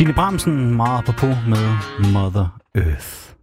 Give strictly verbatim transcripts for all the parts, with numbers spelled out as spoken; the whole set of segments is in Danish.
Stine Bramsen meget apropos med Mother Earth.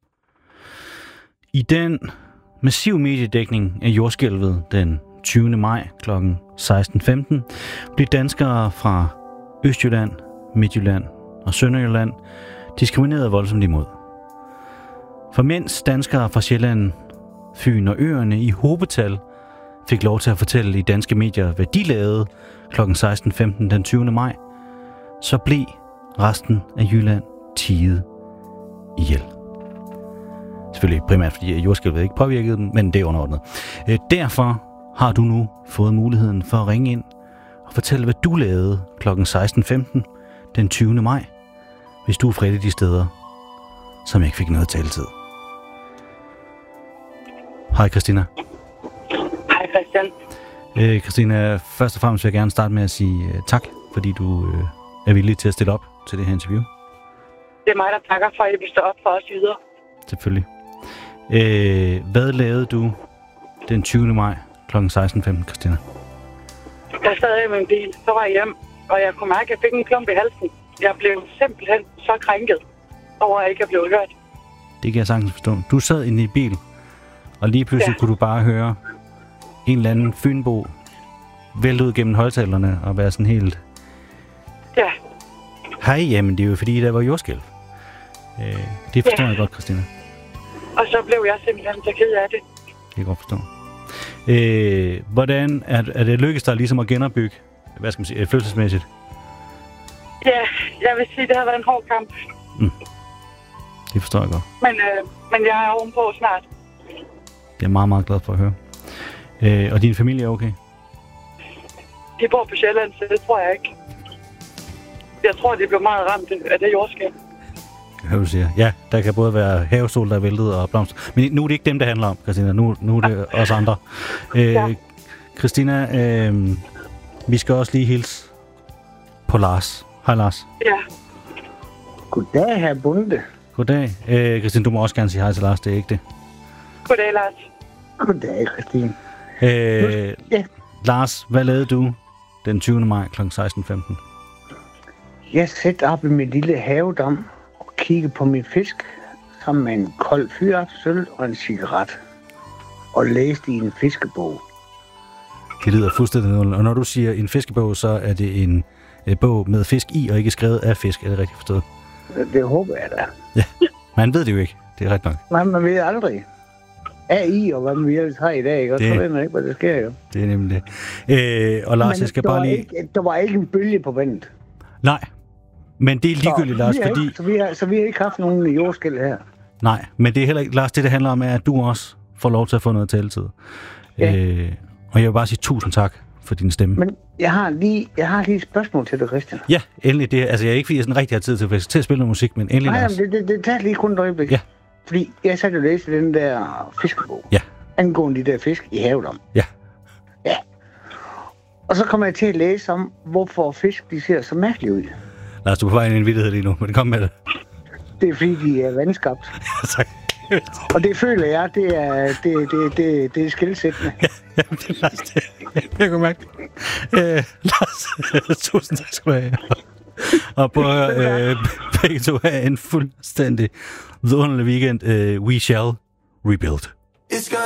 I den massiv mediedækning af jordskælvet den tyvende maj kl. seksten femten blev danskere fra Østjylland, Midtjylland og Sønderjylland diskrimineret voldsomt imod. For mens danskere fra Sjælland, Fyn og Øerne i hobetal fik lov til at fortælle i danske medier, hvad de lavede kl. seksten femten den tyvende maj, så blev resten af Jylland tiet ihjel. Selvfølgelig primært fordi jordskælvet ikke påvirkede dem, men det er underordnet. Derfor har du nu fået muligheden for at ringe ind og fortælle, hvad du lavede kl. seksten femten den tyvende maj, hvis du er fra et af de steder, som ikke fik noget taletid. Hej Christina. Hej Christian. Øh, Christina, først og fremmest vil jeg gerne starte med at sige uh, tak, fordi du uh, er villig til at stille op til det her interview. Det er mig, der takker for, at I vil stå op for os videre. Selvfølgelig. Øh, hvad lavede du den tyvende maj kl. seksten femten, Christina? Jeg sad i min bil, så var jeg hjem, og jeg kunne mærke, at jeg fik en klump i halsen. Jeg blev simpelthen så krænket over, at jeg ikke er blevet hørt. Det kan jeg sagtens forstå. Du sad inde i bil, og lige pludselig ja. kunne du bare høre en eller anden fynbo vælte ud gennem højtalerne og være sådan helt... Ja. Hej, jamen det er jo fordi, der var jordskælv. Øh, det forstår ja. jeg godt, Christina. Og så blev jeg simpelthen så ked af det. Det kan jeg godt forstå. Øh, hvordan er, er det lykkedes dig ligesom at genopbygge, hvad skal man sige, følelsesmæssigt? Ja, jeg vil sige, det har været en hård kamp. Mm. Det forstår jeg godt. Men, øh, men jeg er ovenpå snart. Jeg er meget, meget glad for at høre. Øh, og din familie er okay? De bor på Sjælland, så det tror jeg ikke. Jeg tror, de blev meget ramt af det jordskælv. Hvad du siger. Ja, der kan både være havestol, der er væltet og blomster. Men nu er det ikke dem, det handler om, Christina. Nu, nu er det os andre. Øh, ja. Christina, øh, vi skal også lige hilse på Lars. Hej Lars. Ja. Goddag, herr Bunde. Goddag. Øh, Christina, du må også gerne sige hej til Lars, det er ikke det. Goddag, Lars. Goddag, Christine. Øh, ja. Lars, hvad lavede du den tyvende maj kl. seksten femten? Jeg sætter op i min lille havedam og kigger på min fisk sammen med en kold fyraftsøl og en cigaret. Og læste i en fiskebog. Det lyder fuldstændig nul. Og når du siger en fiskebog, så er det en øh, bog med fisk i, og ikke skrevet af fisk. Er det rigtigt forstået? Det, det håber jeg da. Ja, man ved det jo ikke. Det er ret nok. Nej, man ved aldrig. A I og hvad man ellers har i dag, ikke? Og det, så ved man ikke, hvad der sker, jo. Det er nemlig det. Øh, og Lars, men jeg skal der bare lige... Ikke, der var ikke en bølge på vandet. Nej, men det er ligegyldigt, Lars, så, fordi... Ikke, så, vi har, så vi har ikke haft nogen jordskælv her. Nej, men det er heller ikke... Lars, det, det handler om, er, at du også får lov til at få noget taletid. Ja. Øh, og jeg vil bare sige tusind tak for din stemme. Men jeg har lige, jeg har lige et spørgsmål til dig, Christian. Ja, endelig. Det, altså, jeg er ikke, fordi jeg sådan rigtig har tid til, til at spille noget musik, men endelig, Nej, Lars. det, det, det tager lige kun et øjeblik. Ja. Fordi jeg satte og læste den der fiskebog. Ja. Angående de der fisk i havedom. Ja. Ja. Og så kommer jeg til at læse om, hvorfor fisk de ser så mærkeligt ud. Lars, du er på vej ind i en vittighed lige nu, men kom med det. Det er fordi, de er vandskabt. Tak. Og det føler jeg, det er, det, det, det, det er skelsættende. Ja, ja, det er Lars, det jeg kan mærke. Øh, Lars, tusind tak skal du have. Og på øh, begge to have en fuldstændig vidunderlig weekend. Uh, we shall rebuild.